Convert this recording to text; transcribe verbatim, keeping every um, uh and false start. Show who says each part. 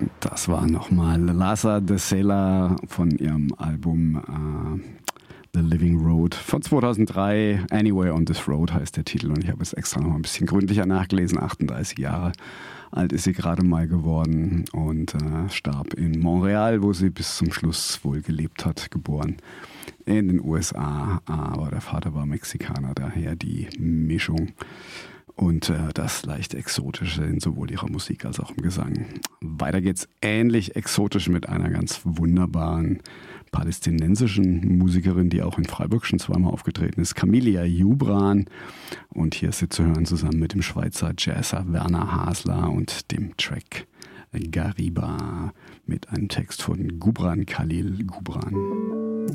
Speaker 1: Das war nochmal Lhasa de Sela von ihrem Album uh, The Living Road von zweitausenddrei. Anywhere on this Road heißt der Titel und ich habe jetzt extra noch mal ein bisschen gründlicher nachgelesen. achtunddreißig Jahre alt ist sie gerade mal geworden und äh, starb in Montreal, wo sie bis zum Schluss wohl gelebt hat, geboren in den U S A. Aber der Vater war Mexikaner, daher die Mischung. Und äh, das leicht Exotische in sowohl ihrer Musik als auch im Gesang. Weiter geht's ähnlich exotisch mit einer ganz wunderbaren palästinensischen Musikerin, die auch in Freiburg schon zweimal aufgetreten ist, Camelia Joubran. Und hier ist sie zu hören zusammen mit dem Schweizer Jazzer Werner Hasler und dem Track Gariba mit einem Text von Gubran Khalil Gubran.